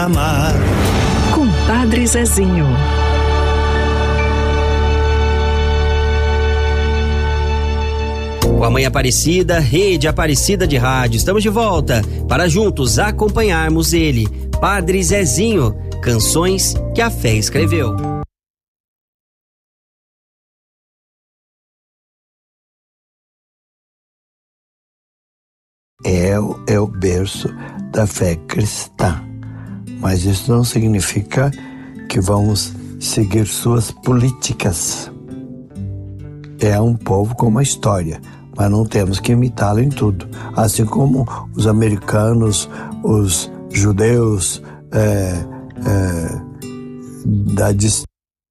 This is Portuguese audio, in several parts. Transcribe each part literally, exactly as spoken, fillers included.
amar. Compadre Zezinho. Com a Mãe Aparecida, Rede Aparecida de Rádio, estamos de volta para juntos acompanharmos ele, Padre Zezinho, canções que a fé escreveu. É, é o berço da fé cristã, mas isso não significa que vamos seguir suas políticas. É um povo com uma história, mas não temos que imitá-lo em tudo. Assim como os americanos, os judeus, é, é, da distância,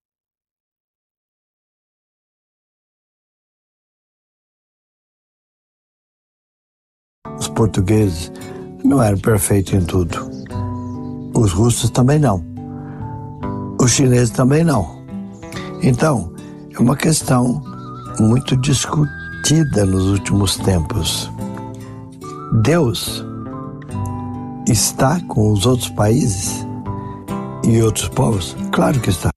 os portugueses não eram perfeitos em tudo. Os russos também não. Os chineses também não. Então, é uma questão muito discutida nos últimos tempos. Deus está com os outros países e outros povos? Claro que está.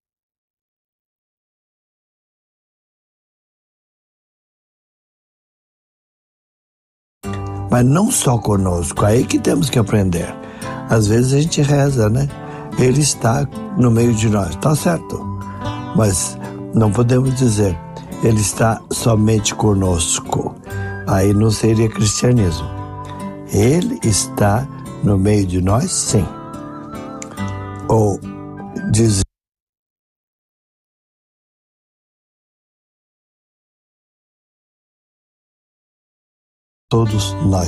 Mas não só conosco, aí que temos que aprender. Às vezes a gente reza, né? Ele está no meio de nós, tá certo. Mas não podemos dizer, ele está somente conosco. Aí não seria cristianismo. Ele está no meio de nós, sim. Ou dizer, todos nós.